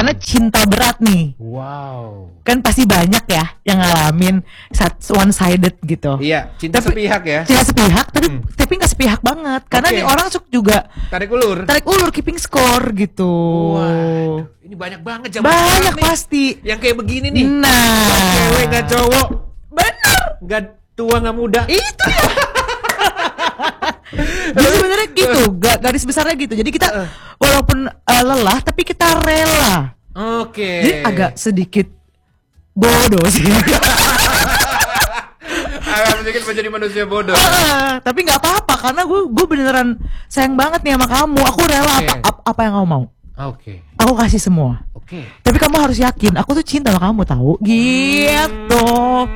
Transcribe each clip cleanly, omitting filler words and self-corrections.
karena cinta berat nih. Wow. Kan pasti banyak ya yang ngalamin one sided gitu. Iya, cinta sepihak ya. Cinta sepihak, tapi nggak sepihak banget. Karena nih orang suka juga tarik ulur, keeping score gitu. Waduh, ini banyak banget zaman banyak nih, pasti yang kayak begini nih. Nah, gak cewek gak cowok, bener, gak tua gak muda. Itu ya. Jadi sebenarnya gitu, garis besarnya gitu. Jadi kita walaupun lelah, tapi kita rela. Oke. Jadi agak sedikit bodoh sih. Agak sedikit menjadi manusia bodoh. Tapi nggak apa-apa karena gue beneran sayang banget nih sama kamu. Aku rela apa yang kamu mau. Oke. Aku kasih semua. Oke. Tapi kamu harus yakin, aku tuh cinta sama kamu tahu. Gitu.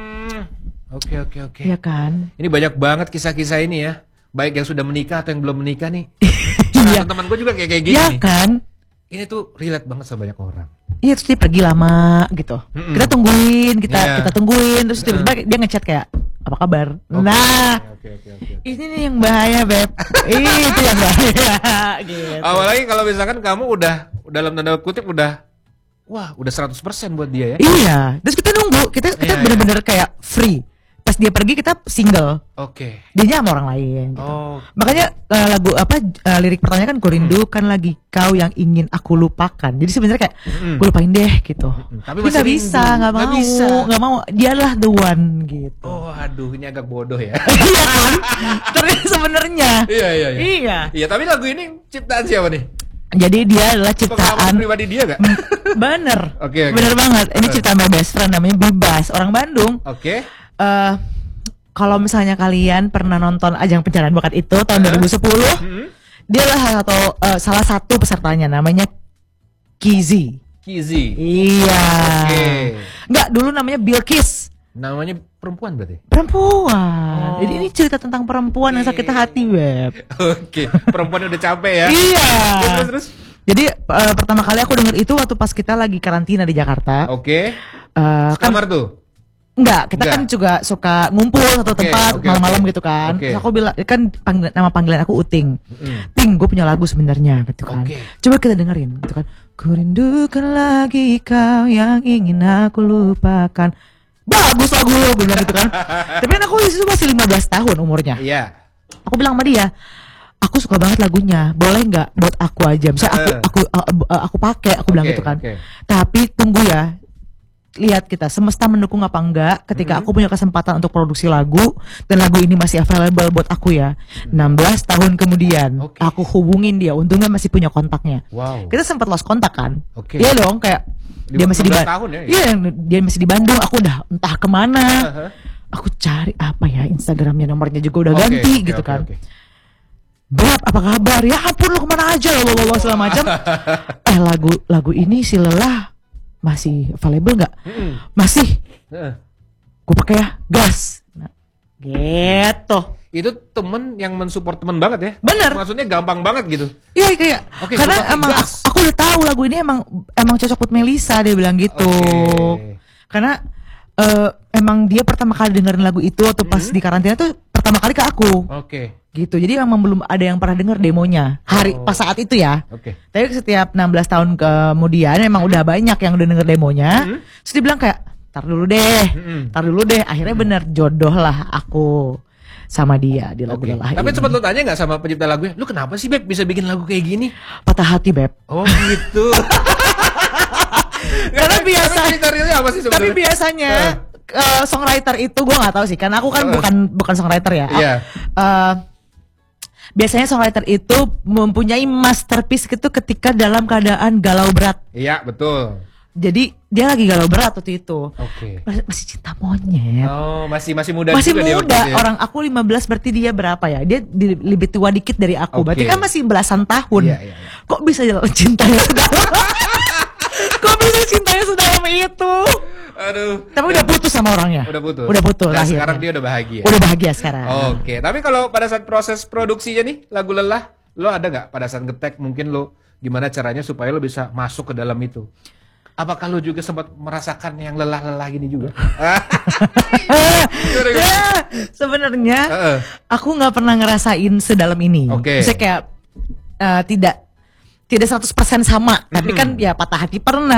Oke. Iya kan? Ini banyak banget kisah-kisah ini ya. Baik yang sudah menikah atau yang belum menikah nih. Teman-teman gue juga kayak gini. Iya kan? Ini tuh relate banget sama banyak orang. Iya, terus dia pergi lama gitu. Kita tungguin, kita tungguin, terus tiba-tiba dia ngechat kayak apa kabar? Oke. Ini nih yang bahaya, Beb. Itu yang bahaya. Gitu. Apalagi kalau misalkan kamu udah dalam tanda kutip udah 100% buat dia ya. Iya, terus kita nunggu, kita bener-bener kayak free. Pas dia pergi kita single. Oke. Dianya sama orang lain gitu. Makanya lagu lirik pertanyaan kan, ku rindukan lagi kau yang ingin aku lupakan. Jadi sebenarnya kayak gue lupain deh gitu. Tapi nggak bisa, nggak mau. Dialah the one gitu. Oh, aduh, ini agak bodoh ya. Iya kan? Terus sebenarnya. Iya. Tapi lagu ini ciptaan siapa nih? Jadi dia adalah ciptaan pribadi dia gak? Bener. Oke. Bener banget. Ini ciptaan my best friend namanya Bibas, orang Bandung. Oke. Kalau misalnya kalian pernah nonton Ajang Pencarian Bakat itu tahun 2010, dia adalah salah satu pesertanya namanya Kizi. Iya. Enggak, dulu namanya Bilkis. Namanya perempuan berarti? Perempuan. Jadi ini cerita tentang perempuan yang sakit hati, Beb. Oke. Perempuan udah capek ya? Iya. Terus. Jadi pertama kali aku denger itu waktu pas kita lagi karantina di Jakarta. Oke. Kamar tuh? Enggak, kita kan juga suka ngumpul satu tempat malam-malam gitu kan. Terus aku bilang, kan nama panggilan aku Uting. Ting, gue punya lagu sebenarnya gitu kan. Coba kita dengerin gitu kan. Ku rindukan lagi kau yang ingin aku lupakan. Bagus lagu lo, gue bilang gitu kan. Tapi kan aku disitu masih 15 tahun umurnya. Iya. Aku bilang sama dia, aku suka banget lagunya, boleh nggak buat aku aja. Misalnya aku pakai, aku bilang gitu kan. Tapi tunggu ya. Lihat kita semesta mendukung apa enggak ketika aku punya kesempatan untuk produksi lagu dan lagu ini masih available buat aku ya. 16 tahun kemudian aku hubungin dia, untungnya masih punya kontaknya. Kita sempat lost kontak kan. Iya dong, kayak dia masih di Bandung. Iya, dia masih di Bandung, aku udah entah kemana. Aku cari apa ya Instagramnya, nomornya juga udah ganti gitu kan. Beb, apa kabar? Ya ampun, lo kemana aja lo segala macam. Lagu ini si Lelah masih available nggak? Masih. Gue pakai ya, gas. Nah, gitu. Itu temen yang mensupport temen banget ya? Bener. Maksudnya gampang banget gitu? Iya kayak. Karena emang aku udah tahu lagu ini emang cocok buat Melisa, dia bilang gitu. Karena emang dia pertama kali dengerin lagu itu waktu pas di karantina tuh pertama kali ke aku. Gitu. Jadi emang belum ada yang pernah denger demonya pas saat itu ya. Tapi setiap 16 tahun kemudian emang udah banyak yang udah denger demonya. Terus dia bilang kayak tar dulu deh. Akhirnya bener jodoh lah aku sama dia di lagu Lelah. Tapi sempat lu tanya nggak sama pencipta lagunya, lu kenapa sih Beb bisa bikin lagu kayak gini? Patah hati, Beb. Oh gitu. Karena apa sih tapi biasanya songwriter itu gue nggak tahu sih, karena aku kan bukan songwriter ya. Biasanya songwriter itu mempunyai masterpiece gitu ketika dalam keadaan galau berat. Iya, betul. Jadi dia lagi galau berat waktu itu. Masih cinta monyet. Oh, masih muda. Masih juga muda. Dia orang aku 15, berarti dia berapa ya? Dia lebih tua dikit dari aku. Berarti kan masih belasan tahun. Iya. Kok bisa cintanya Kok bisa cintanya sedalam itu? Aduh. Tapi udah putus sama orangnya. Udah putus. Nah, sekarang dia udah bahagia. Udah bahagia sekarang. Oke. Tapi kalau pada saat proses produksinya nih lagu Lelah, lo ada nggak pada saat ngetek mungkin lo gimana caranya supaya lo bisa masuk ke dalam itu? Apakah lo juga sempat merasakan yang lelah-lelah gini juga? Sebenarnya aku nggak pernah ngerasain sedalam ini. Misalnya kayak tidak 100% sama, tapi kan ya patah hati pernah.